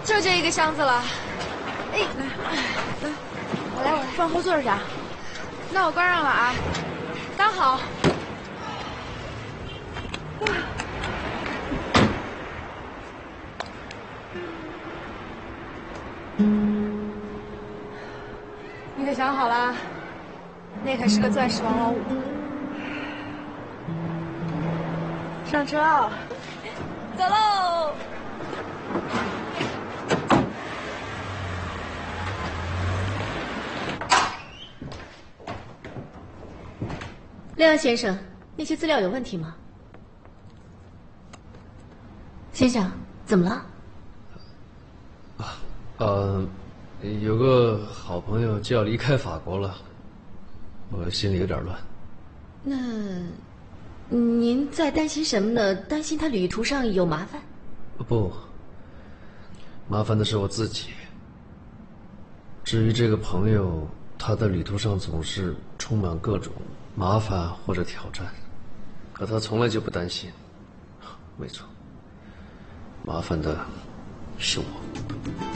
就这一个箱子了。哎，来，我来， 放后座上。 那我关上了啊，当好。你可想好了？那可是个钻石王老五。 上车啊！ 走喽！ 亮先生，那些资料有问题吗？先生，怎么了？ 有个好朋友就要离开法国了，我心里有点乱。 那您在担心什么呢？担心他旅途上有麻烦？ 不，麻烦的是我自己。至于这个朋友，他的旅途上总是充满各种麻烦或者挑战，可他从来就不担心。没错，麻烦的是我。